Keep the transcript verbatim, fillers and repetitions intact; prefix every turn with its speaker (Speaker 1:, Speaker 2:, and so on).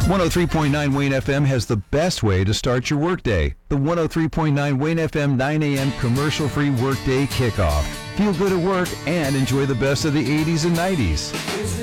Speaker 1: one oh three point nine Wayne F M has the best way to start your workday. The one oh three point nine Wayne F M nine a.m. commercial-free workday kickoff. Feel good at work and enjoy the best of the eighties and nineties.